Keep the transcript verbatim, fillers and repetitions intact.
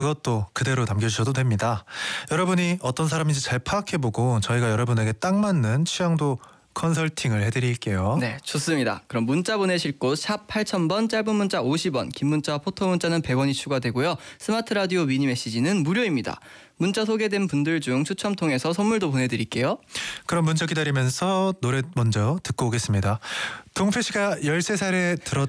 그것도 그대로 남겨주셔도 됩니다. 여러분이 어떤 사람인지 잘 파악해보고 저희가 여러분에게 딱 맞는 취향도 컨설팅을 해드릴게요. 네, 좋습니다. 그럼 문자 보내실 곳 샵 팔천 번, 짧은 문자 오십 원, 긴 문자 포토 문자는 백 원이 추가되고요. 스마트 라디오 미니 메시지는 무료입니다. 문자 소개된 분들 중 추첨 통해서 선물도 보내드릴게요. 그럼 문자 기다리면서 노래 먼저 듣고 오겠습니다. 동표 씨가 열세 살에 들었